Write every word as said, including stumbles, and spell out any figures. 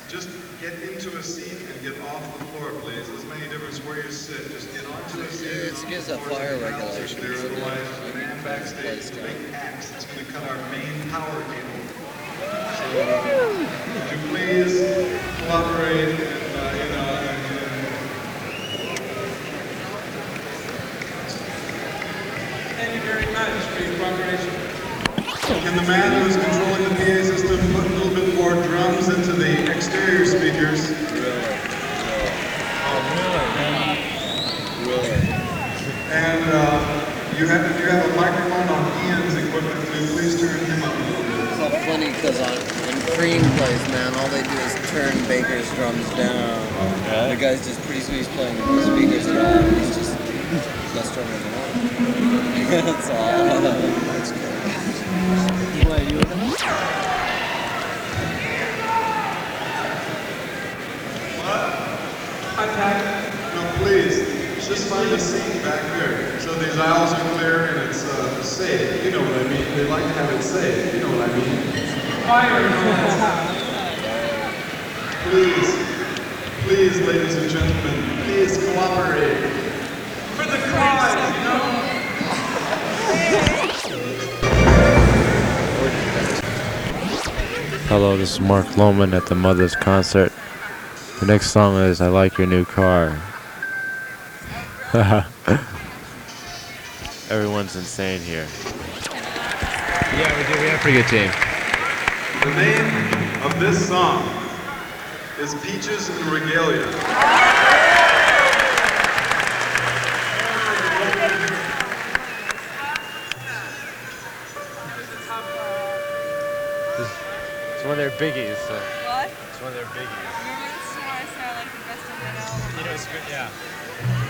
just get into a seat and get off the floor, please. There's many difference where you sit. Just get onto a seat. It's against the fire regulations. Otherwise, the man backstage is a big axe that's going to cut our main power cable. So, would you please cooperate and, uh, you know, and, Thank you very much for your cooperation. can the man who's controlling the P A system put a little bit more drums into the exterior speakers? And uh, you have, if you have a microphone on Ian's equipment, too, please turn him up a little bit. It's all funny because on in Cream plays, man, all they do is turn Baker's drums down. Okay. The guy's just pretty sweet, he's playing the speakers at all. He's just less drumming than one. That's all. That's cool. What, you with him? What? Hi, Pat. No, please. Just find a seat back there. So these aisles are clear and it's uh, safe. You know what I mean? They like to have it safe. You know what I mean? Fire and all that Please, please, ladies and gentlemen, please cooperate. For the cause, you know? Hello, this is Mark Lohman at the Mother's concert. The next song is I Like Your New Car. Everyone's insane here. Yeah, we do. We have a pretty good team. The name of this song is Peaches and Regalia. It's one of their biggies. So What? it's one of their biggies. Remember this is why I said I like the best of it all. You know, it's good. Yeah.